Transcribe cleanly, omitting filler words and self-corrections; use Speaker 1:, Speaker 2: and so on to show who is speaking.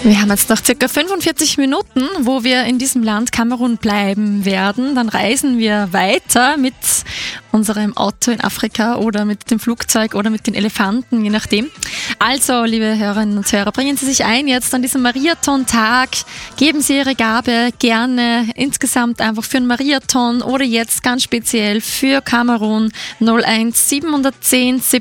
Speaker 1: Wir haben jetzt noch circa 45 Minuten, wo wir in diesem Land Kamerun bleiben werden. Dann reisen wir weiter mit unserem Auto in Afrika oder mit dem Flugzeug oder mit den Elefanten, je nachdem. Also, liebe Hörerinnen und Hörer, bringen Sie sich ein jetzt an diesem Mariathon-Tag. Geben Sie Ihre Gabe gerne insgesamt einfach für einen Mariathon oder jetzt ganz speziell für Kamerun 01 710